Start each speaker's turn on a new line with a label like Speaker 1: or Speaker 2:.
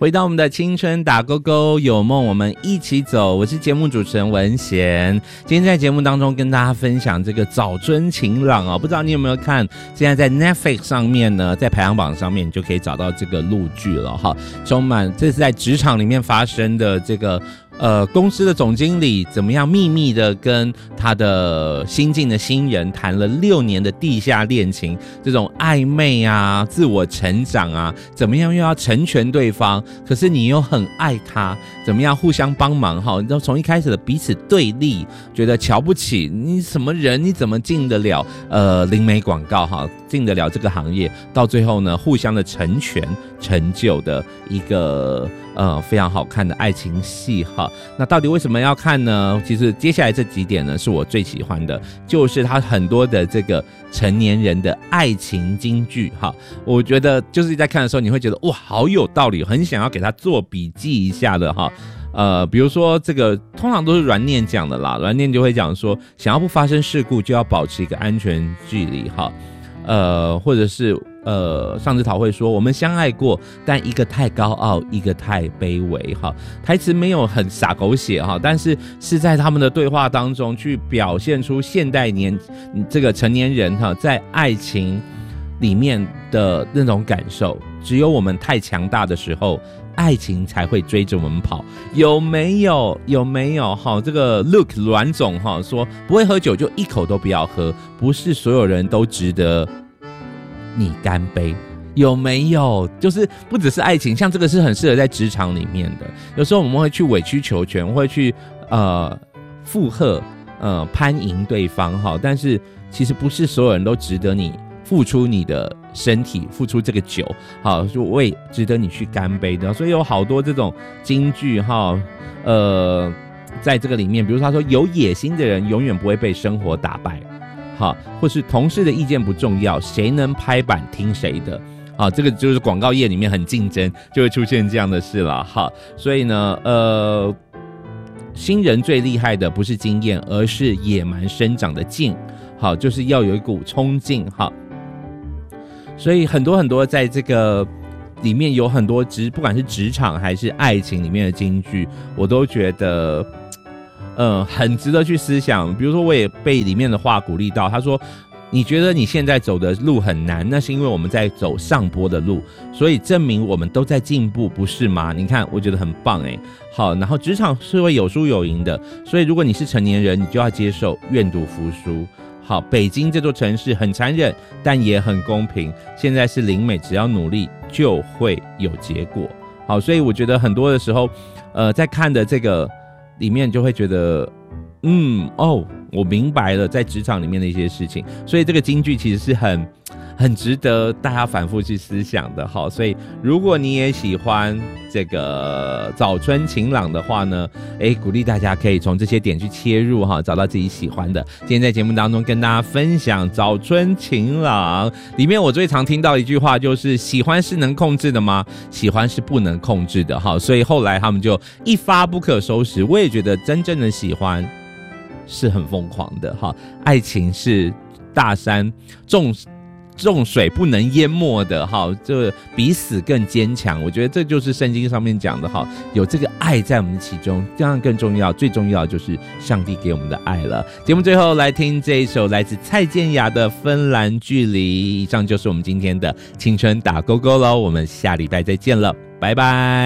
Speaker 1: 回到我们的青春打勾勾，有梦我们一起走，我是节目主持人文贤。今天在节目当中跟大家分享这个早春晴朗哦，不知道你有没有看？现在在 Netflix 上面呢，在排行榜上面你就可以找到这个陆剧了哈，充满这是在职场里面发生的这个。公司的总经理怎么样秘密的跟他的新进的新人谈了6年的地下恋情，这种暧昧啊，自我成长啊，怎么样又要成全对方，可是你又很爱他，怎么样互相帮忙哈？从一开始的彼此对立，觉得瞧不起你什么人，你怎么进得了灵媒广告哈，进得了这个行业，到最后呢，互相的成全成就的一个非常好看的爱情戏哈。那到底为什么要看呢？其实接下来这几点呢是我最喜欢的，就是它很多的这个成年人的爱情金句哈。我觉得就是在看的时候你会觉得哇好有道理，很想要给他做笔记一下的哈。比如说这个通常都是软念讲的啦，软念就会讲说想要不发生事故就要保持一个安全距离哈。或者是上次陶慧说我们相爱过，但一个太高傲，一个太卑微哈。台词没有很洒狗血哈，但是是在他们的对话当中去表现出现代这个成年人哈在爱情里面的那种感受。只有我们太强大的时候，爱情才会追着我们跑，有没有？有没有？哈，这个 Look 阮总哈说不会喝酒就一口都不要喝，不是所有人都值得你干杯，有没有？就是不只是爱情，像这个是很适合在职场里面的。有时候我们会去委曲求全，会去附和攀赢对方哈，但是其实不是所有人都值得你付出你的身体，付出这个酒，好，就为值得你去干杯的。所以有好多这种金句哈，在这个里面，比如说他说有野心的人永远不会被生活打败，好，或是同事的意见不重要，谁能拍板听谁的。好，这个就是广告业里面很竞争，就会出现这样的事了。好，所以呢，新人最厉害的不是经验，而是野蛮生长的劲。好，就是要有一股冲劲。好。所以很多在这个里面有很多不管是职场还是爱情里面的金句，我都觉得很值得去思想。比如说我也被里面的话鼓励到，他说你觉得你现在走的路很难，那是因为我们在走上坡的路，所以证明我们都在进步，不是吗？你看我觉得很棒耶。好，然后职场是会有输有赢的，所以如果你是成年人，你就要接受愿赌服输。好，北京这座城市很残忍，但也很公平。现在是灵美，只要努力就会有结果。好，所以我觉得很多的时候，在看的这个里面就会觉得，我明白了，在职场里面的一些事情。所以这个金句其实是很值得大家反复去思想的。好，所以如果你也喜欢这个早春晴朗的话呢，鼓励大家可以从这些点去切入哈，找到自己喜欢的。今天在节目当中跟大家分享早春晴朗里面，我最常听到一句话就是喜欢是能控制的吗？喜欢是不能控制的。好，所以后来他们就一发不可收拾。我也觉得真正的喜欢是很疯狂的哈，爱情是大山重水不能淹没的哈，这比死更坚强。我觉得这就是圣经上面讲的哈，有这个爱在我们的其中，这样更重要。最重要就是上帝给我们的爱了。节目最后来听这一首来自蔡健雅的《芬兰距离》。以上就是我们今天的青春打勾勾喽，我们下礼拜再见了，拜拜。